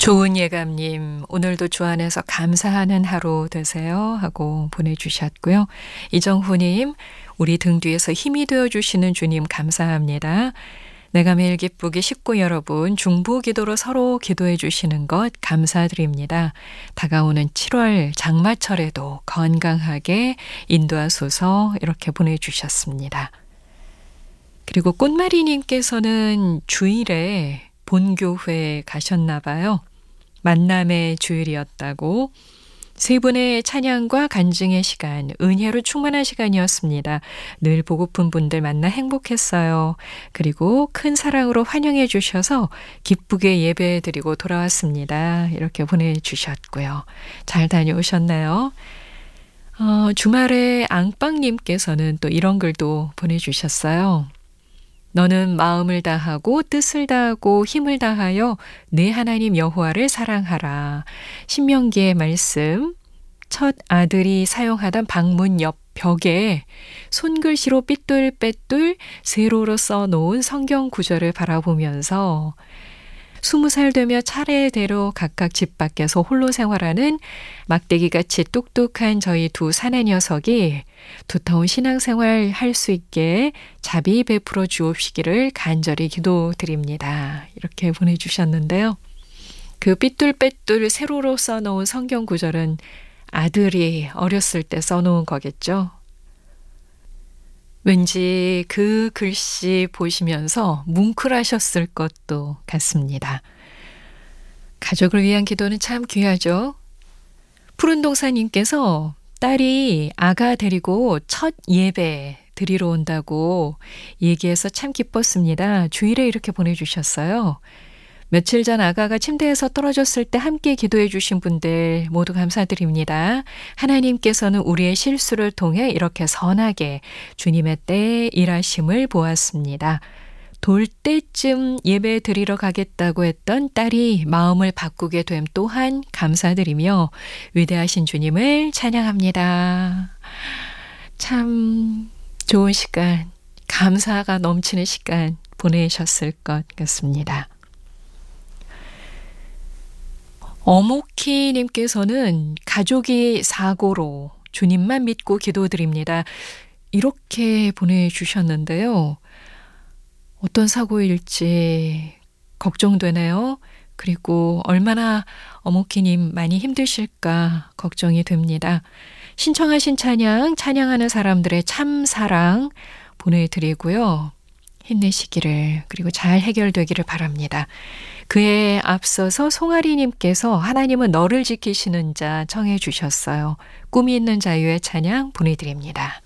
좋은 예감님, 오늘도 주 안에서 감사하는 하루 되세요 하고 보내주셨고요. 이정훈님, 우리 등 뒤에서 힘이 되어주시는 주님 감사합니다. 내가 매일 기쁘게 식구 여러분 중보 기도로 서로 기도해 주시는 것 감사드립니다. 다가오는 7월 장마철에도 건강하게 인도하소서 이렇게 보내주셨습니다. 그리고 꽃마리님께서는 주일에 본교회 가셨나 봐요. 만남의 주일이었다고. 세 분의 찬양과 간증의 시간, 은혜로 충만한 시간이었습니다. 늘 보고픈 분들 만나 행복했어요. 그리고 큰 사랑으로 환영해 주셔서 기쁘게 예배 드리고 돌아왔습니다. 이렇게 보내주셨고요. 잘 다녀오셨나요? 주말에 앙빵님께서는 또 이런 글도 보내주셨어요. 너는 마음을 다하고 뜻을 다하고 힘을 다하여 내 하나님 여호와를 사랑하라. 신명기의 말씀, 첫 아들이 사용하던 방문 옆 벽에 손글씨로 삐뚤빼뚤 세로로 써놓은 성경 구절을 바라보면서 20살 되며 차례대로 각각 집 밖에서 홀로 생활하는 막대기같이 똑똑한 저희 두 사내 녀석이 두터운 신앙생활 할 수 있게 자비 베풀어 주옵시기를 간절히 기도드립니다. 이렇게 보내주셨는데요. 그 삐뚤빼뚤 세로로 써놓은 성경 구절은 아들이 어렸을 때 써놓은 거겠죠. 왠지 그 글씨 보시면서 뭉클하셨을 것도 같습니다. 가족을 위한 기도는 참 귀하죠. 푸른동사님께서 딸이 아가 데리고 첫 예배 드리러 온다고 얘기해서 참 기뻤습니다. 주일에 이렇게 보내주셨어요. 며칠 전 아가가 침대에서 떨어졌을 때 함께 기도해 주신 분들 모두 감사드립니다. 하나님께서는 우리의 실수를 통해 이렇게 선하게 주님의 때에 일하심을 보았습니다. 돌 때쯤 예배 드리러 가겠다고 했던 딸이 마음을 바꾸게 됨 또한 감사드리며 위대하신 주님을 찬양합니다. 참 좋은 시간, 감사가 넘치는 시간 보내셨을 것 같습니다. 어목희님께서는 가족이 사고로 주님만 믿고 기도드립니다. 이렇게 보내주셨는데요. 어떤 사고일지 걱정되네요. 그리고 얼마나 어목희님 많이 힘드실까 걱정이 됩니다. 신청하신 찬양, 찬양하는 사람들의 참 사랑 보내드리고요. 힘내시기를 그리고 잘 해결되기를 바랍니다. 그에 앞서서 송아리님께서 하나님은 너를 지키시는 자 청해 주셨어요. 꿈이 있는 자유의 찬양 보내드립니다.